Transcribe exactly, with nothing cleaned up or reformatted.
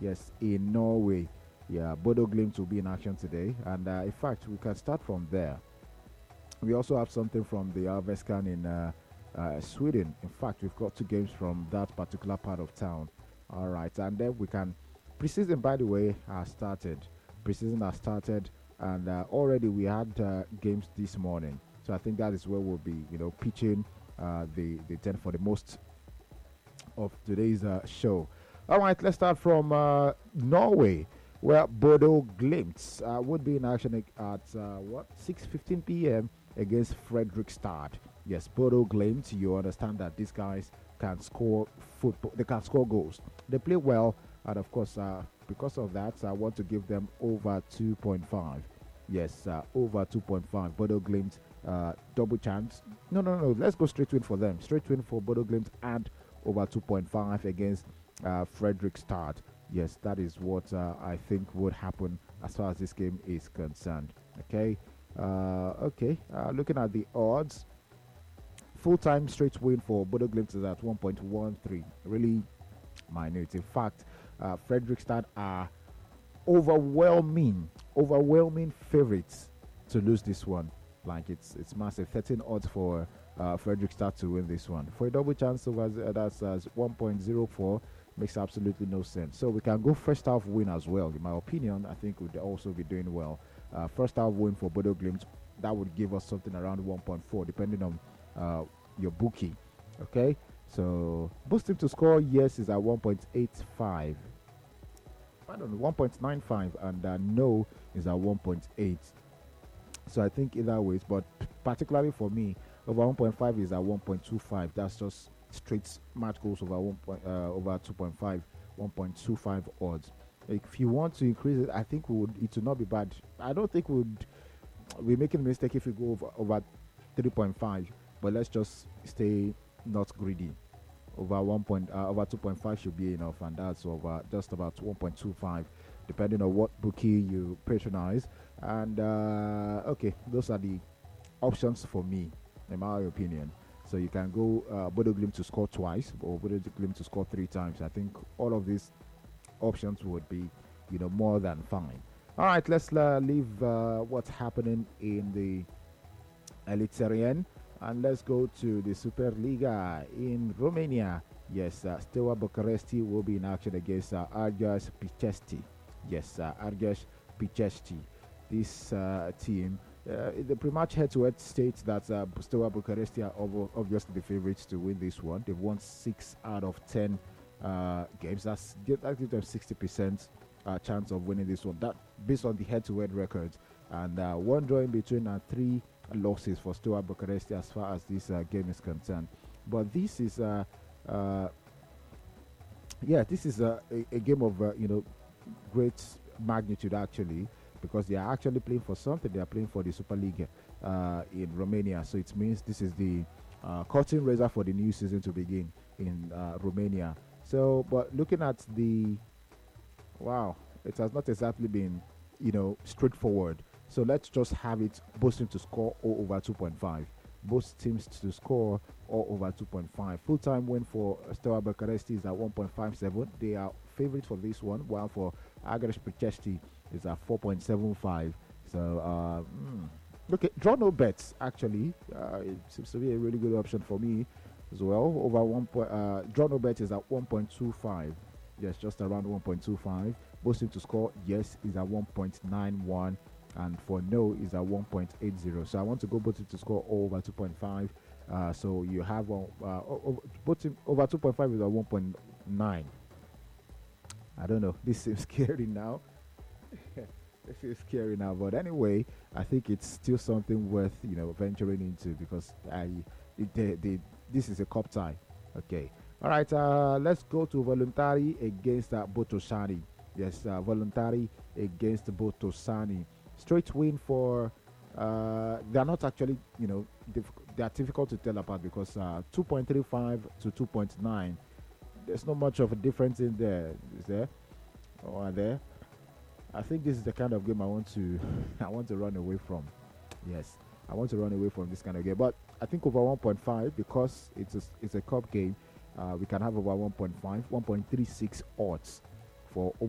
Yes, in Norway. Yeah, Bodo Glimt will be in action today. And uh, in fact, we can start from there. We also have something from the Alveskan in uh, uh, Sweden. In fact, we've got two games from that particular part of town. All right, and then we can. Preseason, by the way, has started. Preseason has started, and uh, already we had uh, games this morning. So I think that is where we'll be, you know, pitching uh, the the ten for the most of today's uh, show. All right, let's start from uh, Norway, where Bodo Glimt uh, would be in action at uh, what six fifteen p m against Fredrikstad. Yes, Bodo Glimt. You understand that these guys can score football. They can score goals. They play well, and of course, uh, because of that, I want to give them over two point five. Yes, uh, over two point five. Bodo Glimt, uh, double chance. No, no, no. Let's go straight win for them. Straight win for Bodo Glimt and over two point five against uh, Fredrikstad. Yes, that is what uh, I think would happen as far as this game is concerned. Okay. Uh, okay. Uh, looking at the odds, full time straight win for Bodo Glimt is at one point one three. Really minute. In fact, uh, Fredrikstad are overwhelming, overwhelming favorites to lose this one. Like it's it's massive. thirteen odds for uh, Fredrikstad to win this one. For a double chance over uh, that's uh, one point zero four. Makes absolutely no sense. So we can go first half win as well. In my opinion, I think would also be doing well. Uh, first half win for Bodo Glimt, that would give us something around one point four, depending on uh, your bookie. Okay, so both team to score, yes, is at one point eight five. I don't know, one point nine five, and uh, no is at one point eight. So I think either ways, but particularly for me, over one point five is at one point two five. That's just straight match goals over one point, uh, over two point five, one point two five odds. If you want to increase it, I think we would. It would not be bad. I don't think we would. We're making a mistake if we go over, over three point five, but let's just stay not greedy. Over one point, uh, over two point five should be enough, and that's over just about one point two five, depending on what bookie you patronize. And uh, okay, those are the options for me, in my opinion. So you can go uh, Bodo Glimt to score twice, or Bodo Glimt to score three times. I think all of these options would be, you know, more than fine. All right, let's uh, leave uh, what's happening in the Elitserien and let's go to the Superliga in Romania. Yes, uh, Steaua Bucuresti will be in action against uh, Argeș Pitești. Yes, uh, Argeș Pitești. This uh, team, uh, the pre-match head-to-head states that uh, Steaua Bucuresti are ob- obviously the favorites to win this one. They've won six out of ten uh, games. That's that gives them sixty percent uh, chance of winning this one. That based on the head-to-head records, and uh, one draw in between and three losses for Steaua Bucuresti as far as this uh, game is concerned. But this is uh, uh, yeah, this is uh, a, a game of uh, you know great magnitude actually, because they are actually playing for something. They are playing for the Super League uh, in Romania, so it means this is the uh, curtain raiser for the new season to begin in uh, Romania. So, but looking at the wow, it has not exactly been you know straightforward. So let's just have it both teams to score or over two point five. Both teams to score or over two point five. Full time win for Steaua Bucuresti is at one point five seven. They are favorites for this one, while for Argeș Pitești is at four point seven five. So, uh, mm, okay, draw no bets actually. Uh, it seems to be a really good option for me as well. Over one point, uh, draw no bet is at one point two five. Yes, just around one point two five. Both teams to score, yes, is at one point nine one. And for no is at one point eight zero. So I want to go both to score over two point five. Uh, so you have one, uh, both over two point five is at one point nine. I don't know. This seems scary now. This is scary now. But anyway, I think it's still something worth you know venturing into, because I it, the, the, this is a cup tie. Okay. All right. Uh, let's go to Voluntari against uh, Botoșani. Yes, uh, Voluntari against Botoșani. Straight win for uh, they are not actually you know diff- they are difficult to tell apart, because uh, two point three five to two point nine, there's not much of a difference in there, is there or are there? I think this is the kind of game I want to I want to run away from. Yes, I want to run away from this kind of game, but I think over one point five, because it's a, it's a cup game, uh, we can have over one point five, one point three six odds for